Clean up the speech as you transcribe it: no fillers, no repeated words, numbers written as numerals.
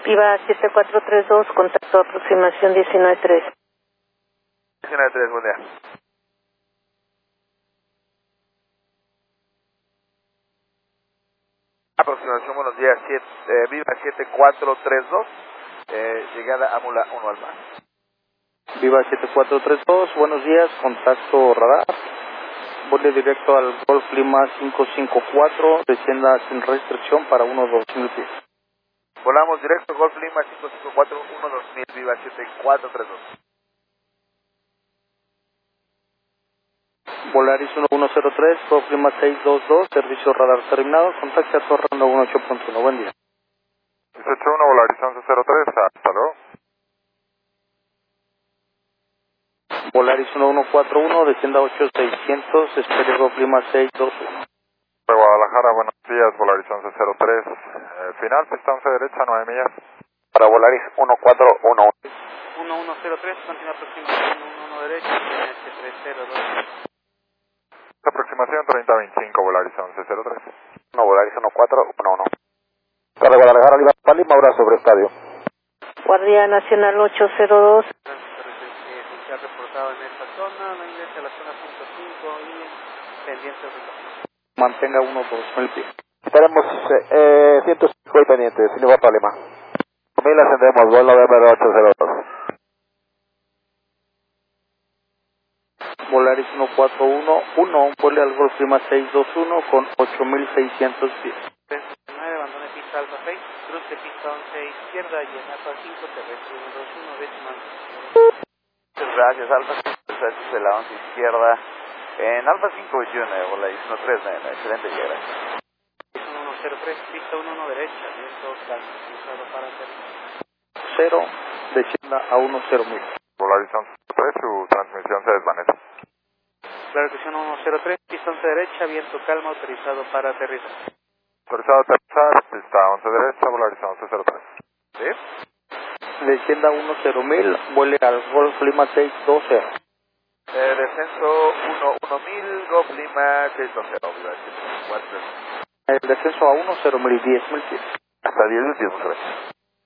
Viva 7432, contacto aproximación 193. 193, buen día. Aproximación, buenos días, Viva 7432, llegada a Mula 1 al mar. Viva 7432, buenos días, contacto radar, vuelo directo al Golf Lima 554, descienda sin restricción para 1-2000 pies. Volamos directo Golf Lima 554, 1-2000, Viva 7432. Volaris 1103, Golf Lima 622, servicio radar terminado, contacte a Torre 18.1, buen día. 181, Volaris 1103, hasta luego. Volaris 1141, descienda 8600, espere Golf Lima 621. De Guadalajara, buenos días, Volaris 1103, final, pista 11 derecha, 9 millas. Para Volaris 1411. 1103, continúa aproximación 11 derecha, S302. Aproximación 3025, Volaris 1103. 1, Volaris 1411. Para Guadalajara, Lima, hora sobre estadio. Guardia Nacional 802. Se ha reportado en esta zona, no ingrese a la zona punto 5 y pendientes de mantenga 1-2000 pies. Estaremos 105 y pendientes, sin ningún problema. 1000 ascendemos, vuelo BMR 802. Volaris 1411, vuele al Golf Lima 621 con 8600 pies. 9, abandone pista alfa 6, cruce pista 11 izquierda y en alfa 5 terrestre 121 decimal. Muchas gracias, Alfa 5, de la 11 izquierda. En Alfa 5, June, Volaris 139, excelente día, gracias. 1103, pista 11 derecha, viento calmo, cruzado para aterrizar. 0, descienda a 10.000. Volaris 1103, su transmisión se desvanece. Claro que sí, 1103, pista 11 derecha, viento calmo, autorizado para aterrizar. Autorizado a aterrizar, pista 11 derecha, Volaris 1103. ¿Sí? Descienda a 10.000, vuele al Golf Lima 620. Descenso 1000, Golf Lima 620. El descenso a 10.000 y 10.000 pies. Hasta 10.000 pies, muchas gracias.